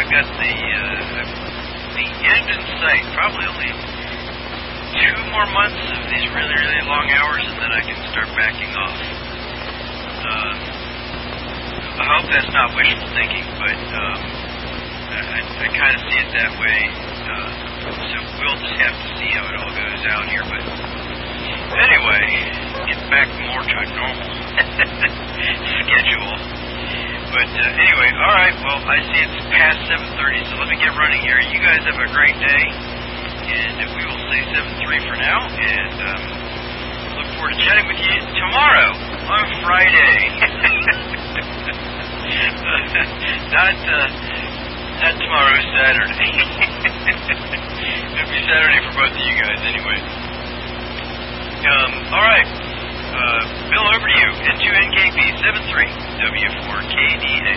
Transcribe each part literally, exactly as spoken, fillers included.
got the uh, the end in sight. Probably only two more months of these really, really long hours, and then I can start backing off. Uh, I hope that's not wishful thinking, but um, I, I kind of see it that way. Uh, so we'll just have to see how it all goes out here. But anyway, get back more to a normal schedule. But uh, anyway, all right. Well, I see it's past seven thirty, so let me get running here. You guys have a great day, and we will say seven three for now. And um, look forward to chatting with you tomorrow on Friday. not uh, not tomorrow, Saturday. It'll be Saturday for both of you guys, anyway. Um, all right. Uh, Bill, over to you. N two N K P seven three W four K D A.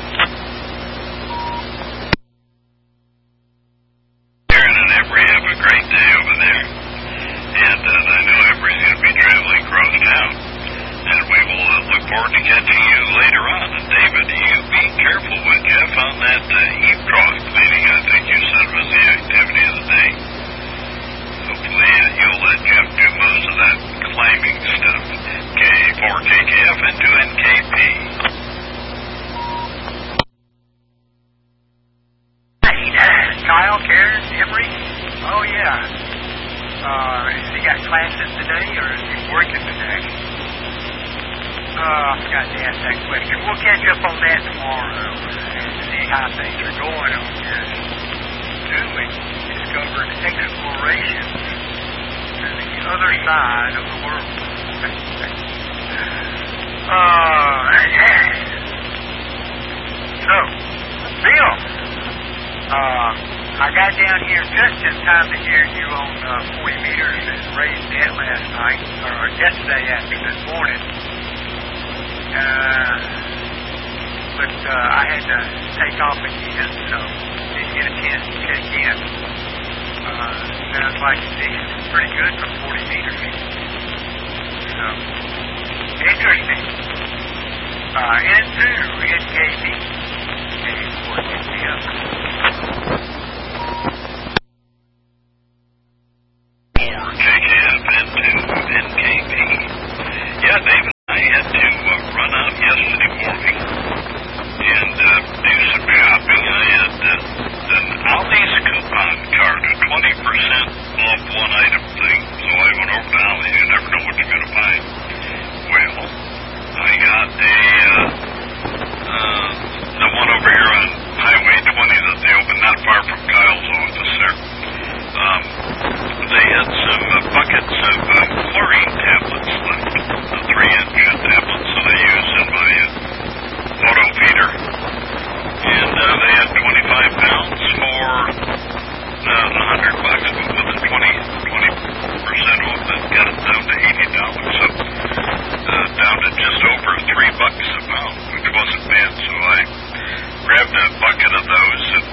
Aaron and Embry have a great day over there. And uh, I know Embry's going to be traveling across town. And we will uh, look forward to catching you later on. And David, you be careful with Jeff on that uh, eavesdrop cleaning. I think you said was the activity of the day. Hopefully uh, you'll let Jeff do most of that climbing stuff. K four K K F N two N K P. Kyle, Karen, Embry? Oh, yeah. Uh, has he got classes today, or is he working today? Uh, I forgot to ask that question. We'll catch up on that tomorrow and see how things are going on here. Newly discovered exploration to the other side of the world. uh, so, Bill, uh, I got down here just in time to hear you on uh, forty meters and raised net last night, or yesterday after this morning. Uh, but uh, I had to take off again, so didn't get a chance to check in. Uh, sounds like it's pretty good for forty meters. So, interesting. Uh, N two N K P. K four K K F. K K F N two N K P. Yeah, David, I had to uh, run out yesterday morning and uh, do some shopping. I had uh, an Ollie's coupon card, a twenty percent off one item thing. So I went over to Ollie's. You never know what you're going to find. Well, I got a uh, uh, the one over here on Highway twenty that they opened not far from Kyle's office there. Um, they had some uh, buckets of uh, chlorine tablets left, the three-inch tablets that I use in my uh, photo feeder. And uh, they had twenty-five pounds for uh, one hundred bucks, but with a twenty percent off, that got it down to eighty dollars. So uh, down to just over three bucks a pound, which wasn't bad. So I grabbed a bucket of those and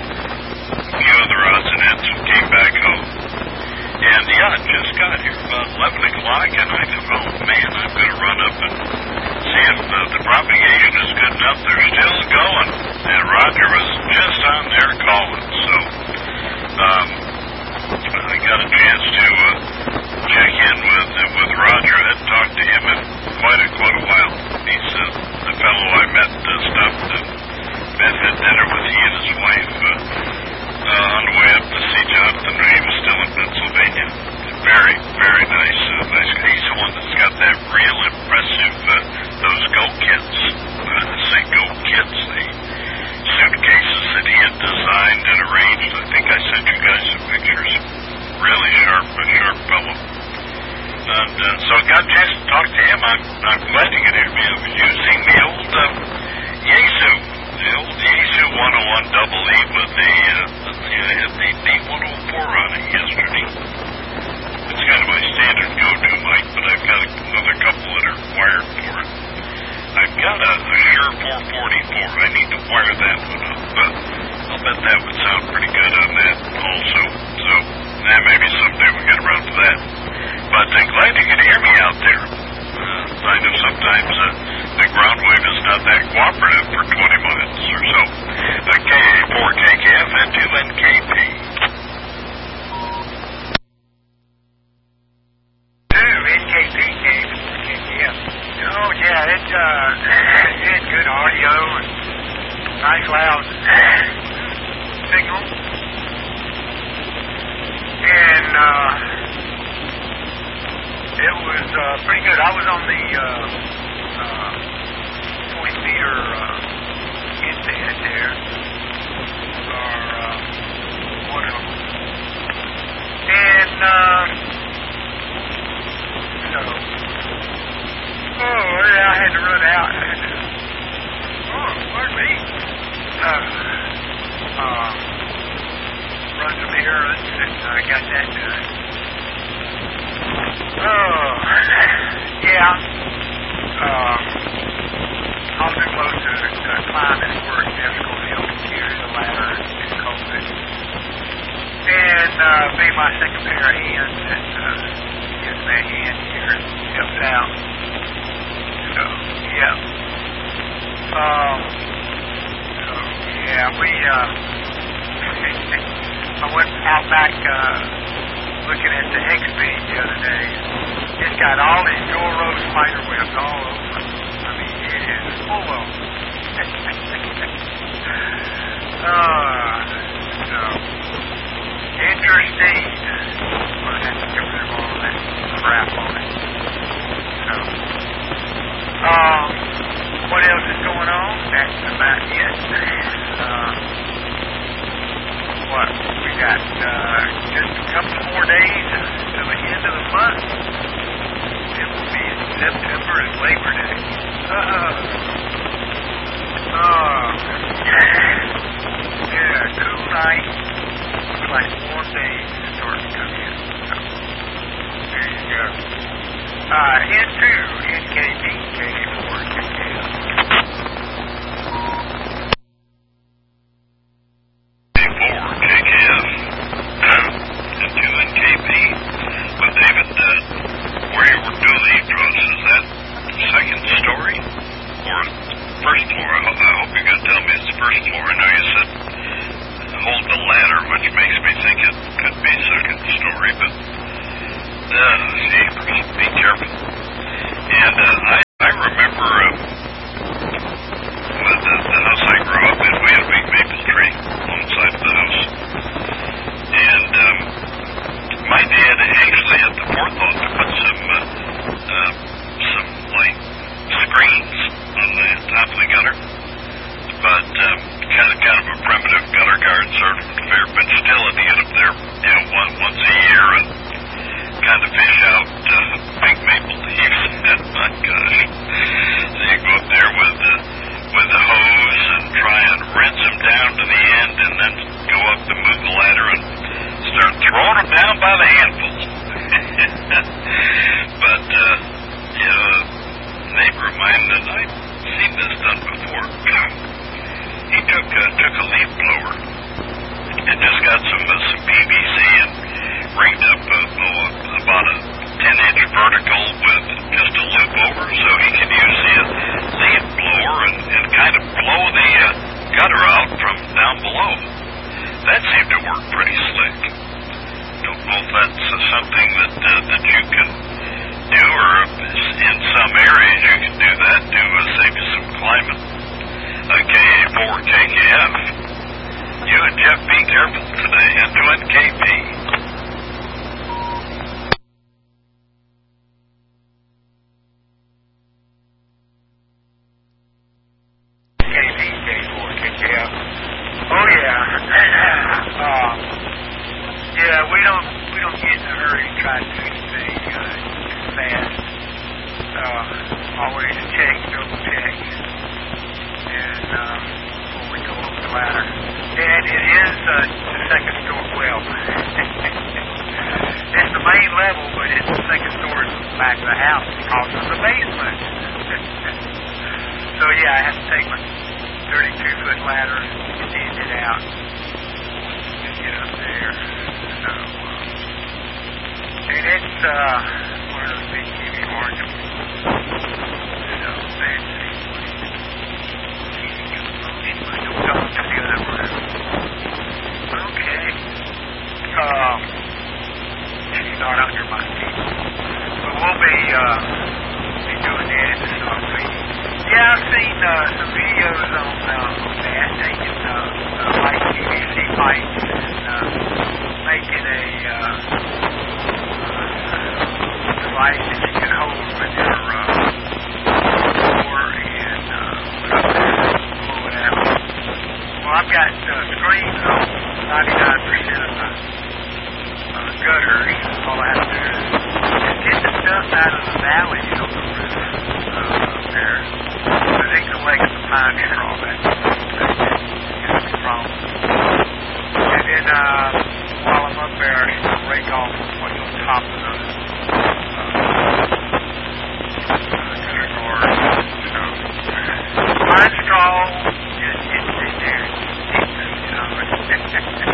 a few other odds and ends and came back home. And yeah, I just got here about eleven o'clock, and I thought, oh man, I'm going to run up and see if uh, the propagation is good enough. They're still going. And Roger was just on there calling. So um, I got a chance to uh, check in with uh, with Roger. I hadn't talked to him in quite a, quite a while. He's uh, the fellow I met uh, stopped and met had dinner with he and his wife. Uh, Uh, on the way up to see Jonathan when he was still in Pennsylvania. Very, very nice. Uh, nice. He's the one that's got that real impressive, uh, those Go Kits. Uh, I say Go Kits, the suitcases that he had designed and arranged. I think I sent you guys some pictures. Really sharp, a sharp fellow. And uh, so I got a chance to talk to him. I'm, I'm glad to get him. I was using the old uh, Yaesu. The old Yaesu one oh one double E with the, uh, the, I had the D one oh four on it yesterday. It's kind of my standard go-to mic, but I've got another couple that are wired for it. I've got a, a Shure four forty-four. I need to wire that one up, but I'll bet that would sound pretty good on that also. So, eh, maybe someday we'll get around to that. But I'm glad you can hear me out there. Uh, I know sometimes uh, the ground wave is not that cooperative for twenty minutes or so. Uh, K A four K yeah, it, uh, it had good audio and nice loud signal. And, uh, it was, uh, pretty good. I was on the, uh, uh, twenty meter, uh, inset there. Or, uh, one of them. And, uh, so, oh, yeah, I had to run out. I had to, oh, pardon me. Uh, uh, run some errands, and I got that done. Oh, yeah. Uh, I'll be close to uh, climbing and work. Jeff's going to help me carry the ladder and cope it. And uh, be my second pair of hands that uh, gives me a hand here and helps out. So, yeah. Um, so, yeah, we, uh, I went out back, uh, looking at the X-Speed the other day. It's got all these Joe Rose spider webs all over. I mean, it is full of them. uh, so, interesting. I'm going to have to get rid of all that crap on it. So, um, what else is going on? That's about it. Uh, what? We got, uh, just a couple more days until the end of the month. It will be in September and Labor Day. Uh, uh, yeah, cool night. Looks like warm days start to come in. So, there you go. Uh, N two, N K B, K four, K F. K four, K K F, and two N K P. Well, David, uh, where you were doing the intros, is that second story or first floor? I hope, I hope you're going to tell me it's the first floor. I know you said hold the ladder, which makes me think it could be second story, but uh, see, be careful. And uh, I, I remember uh, with the, the house I grew up in, we had a big maple tree on the side of the house. And um, my dad actually had the forethought to put some, uh, uh, some like screens on the top of the gutter. But um, kind of kind of a primitive gutter guard sort of affair, but still at the end up there, you know, one, once a year and kind of fish out uh, big maple leaves. And my gosh, so you go up there with the with the hose and try and rinse them down to the end, and then go up and move the ladder and start throwing them down by the handful. But uh, you know, a neighbor of mine, and I've seen this done before. He took uh, took a leaf blower and just got some uh, some P V C and rigged up uh, oh, about a ten inch vertical with just a loop over, so he could use the uh, leaf blower and, and kind of blow the uh, gutter out from down below. That seemed to work pretty slick. Don't know if that's uh, something that uh, that you can do, or if in some areas you can do that to uh, save you some climbing. Uh, K A four K K F. You and Jeff be careful today. N two N K P. K P, K four, K K F. Oh yeah. uh, yeah, we don't we don't get in a hurry to try to do anything uh, fast. Uh, always check, double check. And um, before we go up the ladder. And it is uh, the second story. Well, it's the main level, but it's the second story from the back of the house because of the basement. So yeah, I have to take my thirty-two foot ladder and extend it out to get up there. So, uh, and it's uh, one of those big T V margins. So fancy. Okay. Um, she's not under my feet. But we'll be, uh, be doing that in the summer. some videos on uh, that, taking uh, uh, like P V C pipes and uh, making a uh, uh, device that you can hold with your uh, door and uh, put up there and pull it out. Well, I've got uh, screens on ninety-nine percent of the uh, gutters. All I have to do is just get the stuff out of the valleys on the roof uh, up there. Because it collects the pine straw. That, that's that's the problem. And then uh, while I'm up there, I still rake off what's on top of the uh, gutter doors. So, pine straw just gets in there. It, you know,